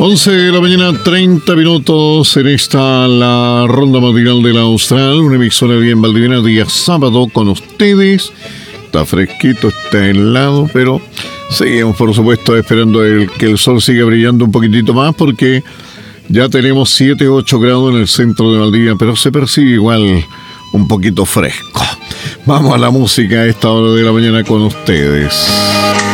11 de la mañana, 30 minutos en esta, la ronda matinal de la Austral, una emisora bien valdiviana, día sábado con ustedes. Está fresquito, está helado, pero seguimos por supuesto esperando que el sol siga brillando un poquitito más, porque ya tenemos 7, 8 grados en el centro de Valdivia, pero se percibe igual un poquito fresco. Vamos a la música a esta hora de la mañana con ustedes.